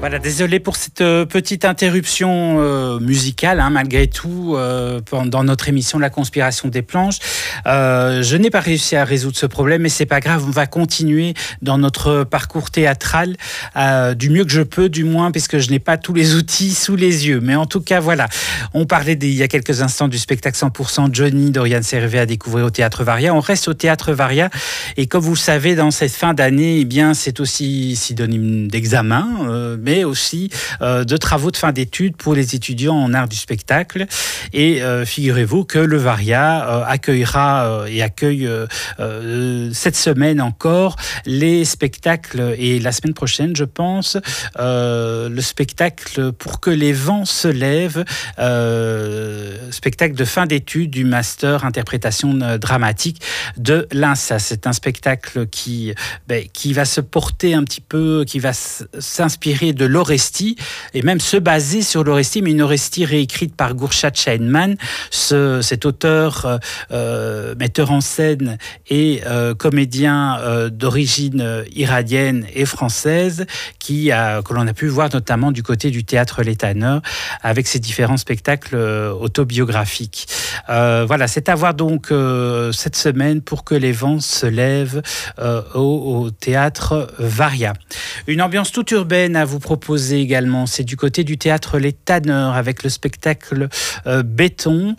Voilà, désolé pour cette petite interruption musicale, malgré tout, dans notre émission La Conspiration des Planches. Je n'ai pas réussi à résoudre ce problème, mais c'est pas grave, on va continuer dans notre parcours théâtral du mieux que je peux, du moins, puisque je n'ai pas tous les outils sous les yeux. Mais en tout cas, voilà, on parlait il y a quelques instants du spectacle 100% Johnny d'Oriane Cervé à découvrir au Théâtre Varia. On reste au Théâtre Varia, et comme vous le savez, dans cette fin d'année, eh bien, c'est aussi synonyme d'examen, mais aussi de travaux de fin d'études pour les étudiants en art du spectacle. Et figurez-vous que le Varia accueillera et accueille cette semaine encore les spectacles, et la semaine prochaine, je pense, le spectacle Pour que les vents se lèvent, spectacle de fin d'études du master interprétation dramatique de l'INSA. C'est un spectacle qui va se porter un petit peu, qui va s'inspirer de l'Orestie et même se baser sur l'Orestie, mais une Orestie réécrite par Gurchat Shainman, cet auteur, metteur en scène et comédien d'origine iranienne et française, que l'on a pu voir notamment du côté du Théâtre Les Tanneurs avec ses différents spectacles autobiographiques. Voilà, c'est à voir donc cette semaine Pour que les vents se lèvent au Théâtre Varia. Une ambiance toute urbaine à vous proposer également, c'est du côté du Théâtre Les Tanneurs avec le spectacle Béton,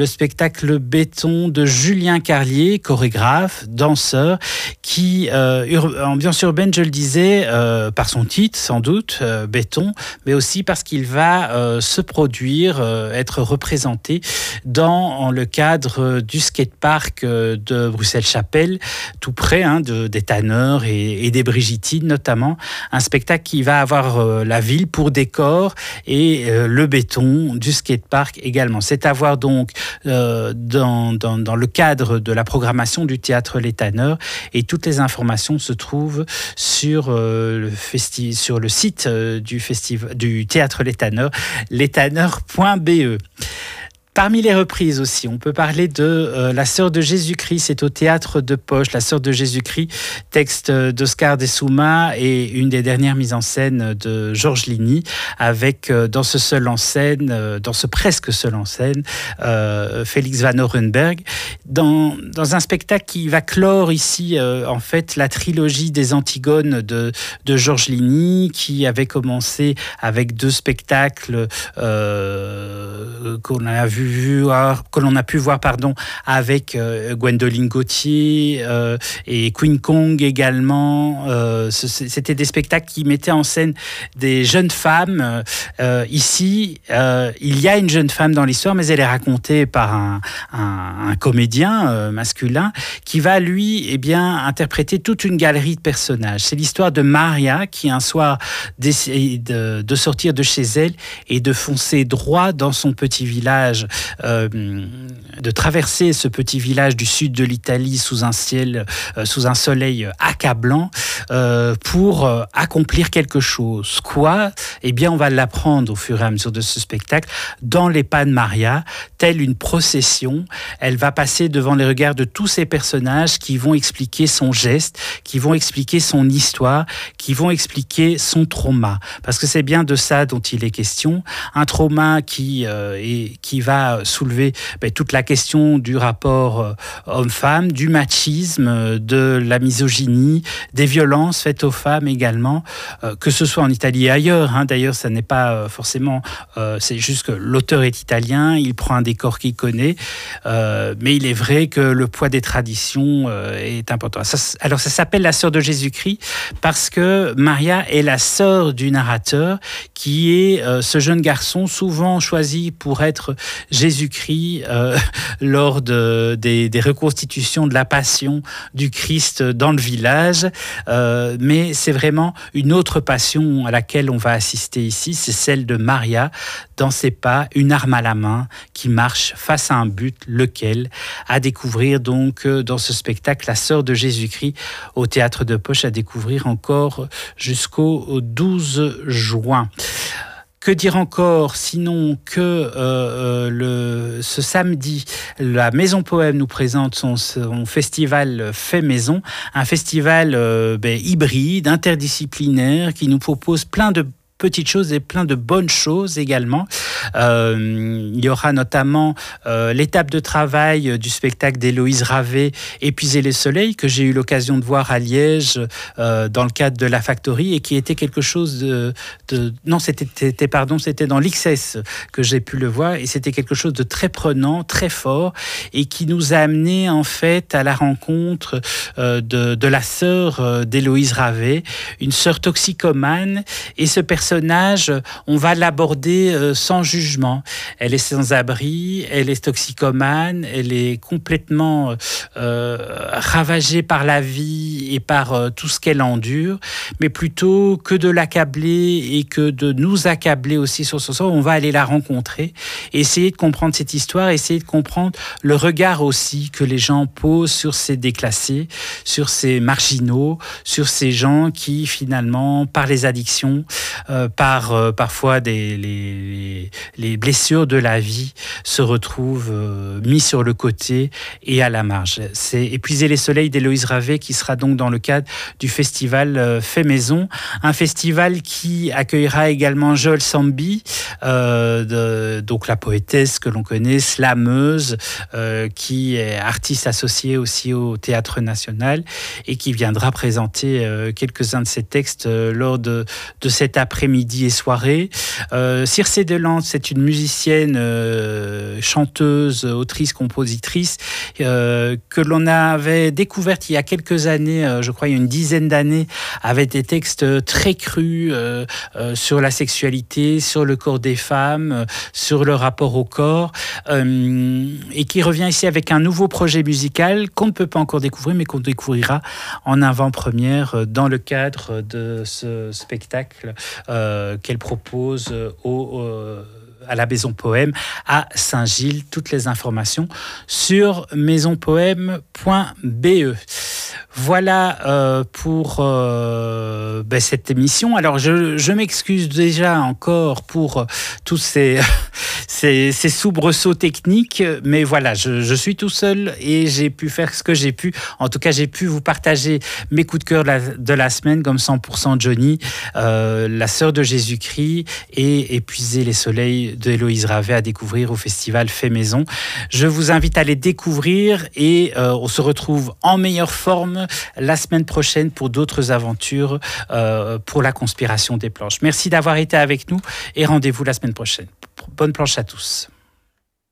de Julien Carlier, chorégraphe, danseur, qui, ambiance urbaine, je le disais, par son titre sans doute, Béton, mais aussi parce qu'il va se produire, être représenté dans le cadre du skatepark de Bruxelles-Chapelle, tout près des Tanneurs et des Brigittines notamment, un spectacle qui va avoir la ville pour décor et le béton du skatepark également. C'est à voir donc dans le cadre de la programmation du Théâtre Les Tanneurs, et toutes les informations se trouvent sur le site du Théâtre Les Tanneurs, lestanneurs.be. Parmi les reprises aussi, on peut parler de La Sœur de Jésus-Christ, c'est au Théâtre de Poche, La Sœur de Jésus-Christ, texte d'Oscar Dessouma et une des dernières mises en scène de Georges Ligny, avec dans ce presque seul en scène, Félix Van Orenberg, dans un spectacle qui va clore ici en fait la trilogie des Antigones de Georges Ligny, qui avait commencé avec 2 spectacles que l'on a pu voir avec Gwendoline Gauthier et Queen Kong également. C'était des spectacles qui mettaient en scène des jeunes femmes. Ici, il y a une jeune femme dans l'histoire, mais elle est racontée par un comédien masculin qui va, lui, interpréter toute une galerie de personnages. C'est l'histoire de Maria qui, un soir, décide de sortir de chez elle et de foncer droit dans son petit village, de traverser ce petit village du sud de l'Italie sous un soleil accablant, pour accomplir quelque chose. Quoi ? On va l'apprendre au fur et à mesure de ce spectacle. Dans les pas de Maria, telle une procession, elle va passer devant les regards de tous ces personnages qui vont expliquer son geste, qui vont expliquer son histoire, qui vont expliquer son trauma. Parce que c'est bien de ça dont il est question. Un trauma qui va soulever toute la question du rapport homme-femme, du machisme, de la misogynie, des violences faites aux femmes également, que ce soit en Italie et ailleurs. D'ailleurs, ça n'est pas forcément... c'est juste que l'auteur est italien, il prend un décor qu'il connaît, mais il est vrai que le poids des traditions est important. Ça s'appelle La Sœur de Jésus-Christ parce que Maria est la sœur du narrateur, qui est ce jeune garçon souvent choisi pour être Jésus-Christ lors des reconstitutions de la passion du Christ dans le village. Mais c'est vraiment une autre passion à laquelle on va assister ici, c'est celle de Maria, dans ses pas, une arme à la main, qui marche face à un but, lequel, à découvrir donc dans ce spectacle La Sœur de Jésus-Christ au Théâtre de Poche, à découvrir encore jusqu'au 12 juin. Que dire encore, sinon que ce samedi, la Maison Poème nous présente son festival Fait Maison, un festival hybride, interdisciplinaire, qui nous propose plein de petites choses et plein de bonnes choses également. Il y aura notamment l'étape de travail du spectacle d'Héloïse Ravet, Épuiser les soleils, que j'ai eu l'occasion de voir à Liège dans le cadre de la Factory et qui était quelque chose c'était dans l'XS que j'ai pu le voir et c'était quelque chose de très prenant, très fort et qui nous a amené en fait à la rencontre de la sœur d'Héloïse Ravet, une sœur toxicomane, et ce personnage, on va l'aborder sans jugement. Elle est sans abri, elle est toxicomane, elle est complètement ravagée par la vie et par tout ce qu'elle endure, mais plutôt que de l'accabler et que de nous accabler aussi sur son sort, on va aller la rencontrer, essayer de comprendre cette histoire, essayer de comprendre le regard aussi que les gens posent sur ces déclassés, sur ces marginaux, sur ces gens qui finalement, par les addictions, par parfois les blessures de la vie, se retrouvent mis sur le côté et à la marge. C'est Épuiser les soleils d'Héloïse Ravet qui sera donc dans le cadre du festival Fait Maison, un festival qui accueillera également Joël Sambi, donc la poétesse que l'on connaît, slameuse, qui est artiste associée aussi au Théâtre National et qui viendra présenter quelques-uns de ses textes lors de cet après-midi et soirée. Circé Delande, c'est une musicienne, chanteuse, autrice, compositrice que l'on avait découverte il y a quelques années, je crois il y a une dizaine d'années, avec des textes très crus sur la sexualité, sur le corps des femmes, sur le rapport au corps, et qui revient ici avec un nouveau projet musical qu'on ne peut pas encore découvrir, mais qu'on découvrira en avant-première dans le cadre de ce spectacle qu'elle propose à la Maison Poème à Saint-Gilles. Toutes les informations sur maisonpoème.be. Voilà pour cette émission. Alors je m'excuse déjà encore pour tous ces soubresauts techniques, mais voilà, je suis tout seul et j'ai pu faire ce que j'ai pu. En tout cas, j'ai pu vous partager mes coups de cœur de la semaine, comme 100% Johnny, La Sœur de Jésus-Christ et Épuiser les soleils de Héloïse Ravet à découvrir au festival Fait Maison. Je vous invite à les découvrir et on se retrouve en meilleure forme la semaine prochaine pour d'autres aventures pour la conspiration des planches. Merci d'avoir été avec nous et rendez-vous la semaine prochaine. Bonne planche à tous.